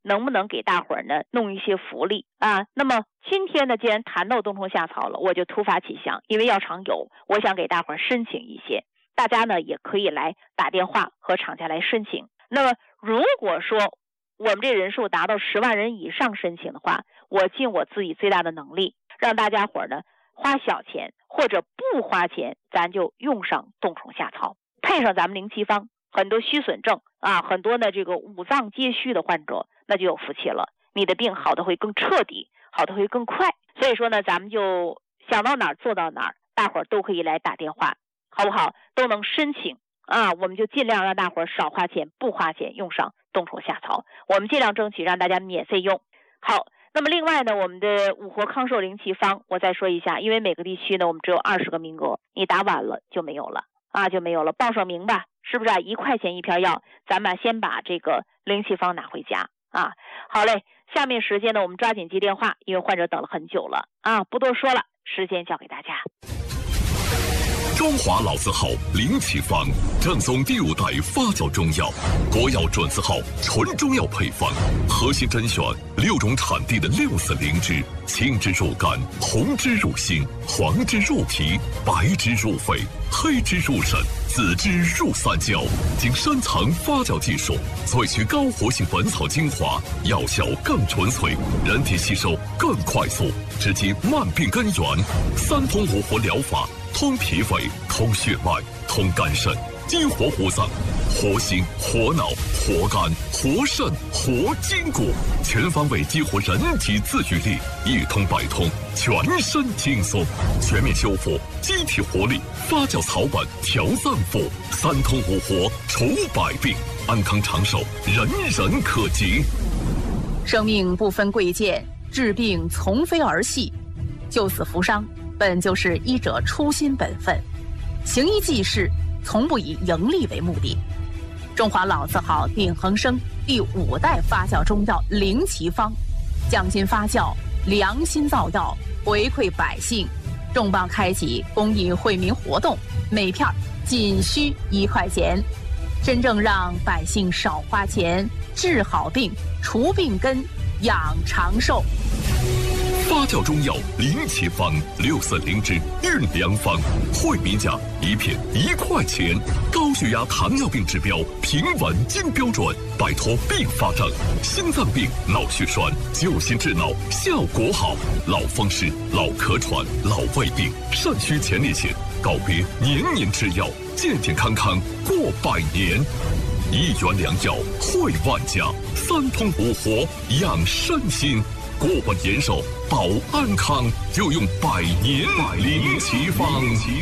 能不能给大伙儿呢弄一些福利啊？那么今天呢，既然谈到冬虫夏草了，我就突发奇想，因为药厂有，我想给大伙儿申请一些，大家呢也可以来打电话和厂家来申请。那么如果说我们这人数达到10万人以上申请的话，我尽我自己最大的能力，让大家伙儿呢花小钱或者不花钱，咱就用上冬虫夏草，配上咱们灵奇方，很多虚损症啊，很多呢这个五脏皆虚的患者，那就有福气了，你的病好的会更彻底，好的会更快。所以说呢，咱们就想到哪儿做到哪儿，大伙儿都可以来打电话，好不好？都能申请啊，我们就尽量让大伙儿少花钱，不花钱用上冬虫夏草，我们尽量争取让大家免费用。好，那么另外呢，我们的五活康寿灵奇方，我再说一下，因为每个地区呢，我们只有20个名额，你打晚了就没有了啊，就没有了，报上名吧，是不是啊？1块钱1片药，咱们先把这个灵奇方拿回家啊。好嘞，下面时间呢，我们抓紧接电话，因为患者等了很久了啊，不多说了，时间交给大家。 中华老字号灵奇方，正宗第5代发酵中药，国药准字号纯中药配方，核心甄选6种产地的6次灵芝，青汁入肝，红汁入心，黄汁入脾，白汁入肺，黑汁入肾，紫汁入三焦，经深层发酵技术萃取高活性本草精华，药效更纯粹，人体吸收更快速，直击慢病根源。3通5活疗法，通脾胃，通血脉，通肝肾，激活五脏，活心、活脑、活肝、活肾、活筋骨，全方位激活人体自愈力，一通百通，全身轻松，全面修复机体活力，发酵草本调脏腑，3通5活除百病，安康长寿，人人可及。 生命不分贵贱，治病从非儿戏，救死扶伤本就是医者初心本分，行医济世从不以盈利为目的。中华老字号鼎恒生第5代发酵中药灵奇方，匠心发酵，良心造药，回馈百姓，重磅开启公益惠民活动，每片仅需1块钱，真正让百姓少花钱，治好病，除病根，养长寿。 发酵中药灵奇方，6色灵芝运良方，惠民价1片1块钱，高血压、糖尿病指标平稳金标准，摆脱并发症，心脏病、脑血栓，救心治脑，效果好。老风湿、老咳喘、老胃病、肾虚前列腺，告别年年吃药，健健康康过100年。1元良药惠万家，3通5活养身心。过完年寿，保安康，就用100年灵奇方。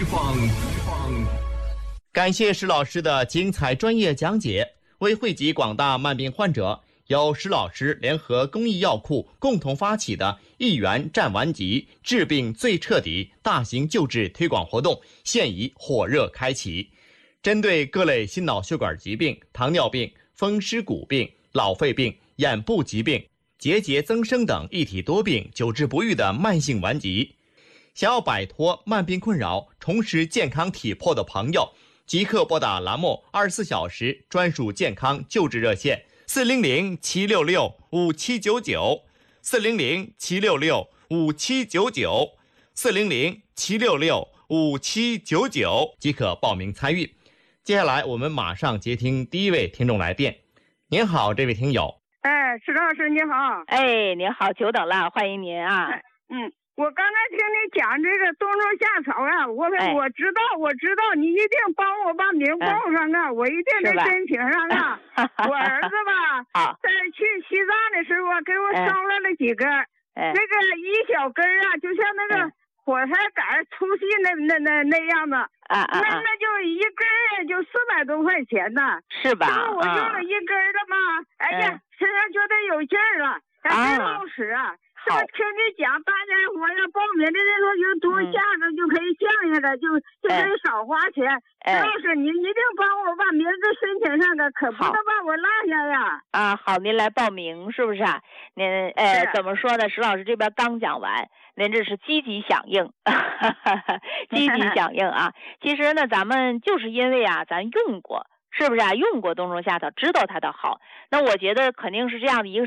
感谢石老师的精彩专业讲解。为惠及广大慢病患者，由石老师联合公益药库共同发起的1元战顽疾，治病最彻底大型救治推广活动现已火热开启。针对各类心脑血管疾病、糖尿病、风湿骨病、老肺病、眼部疾病、结节增生等一体多病久治不愈的慢性顽疾，想要摆脱慢病困扰，重拾健康体魄的朋友，即刻拨打栏目24小时专属健康救治热线400-766-5799 400-766-5799 400-766-5799即可报名参与。接下来我们马上接听第一位听众来电。您好，这位听友。 石老师你好。 您好，久等了，欢迎您啊。 我刚才听你讲这个冬虫夏草啊，我知道，你一定帮我把名报上啊，我一定得申请上啊。我儿子吧，在去西藏的时候给我捎来了几根，那个一小根啊，就像那个火柴杆粗细那样子，那就一根就400多块钱呢， 是吧？ 我用了一根的嘛，哎呀，身上觉得有劲儿了，真好使啊！这么听你讲，大家伙要报名的人说有多下子就可以降下来，就可以少花钱。石老师，你一定帮我把名字申请上的，可不能把我落下呀！ 好，您来报名是不是啊？您怎么说呢？石老师这边刚讲完，您这是积极响应，积极响应啊！其实呢，咱们就是因为咱用过，是不是啊？用过冬虫夏草，知道它的好。那我觉得肯定是这样的一个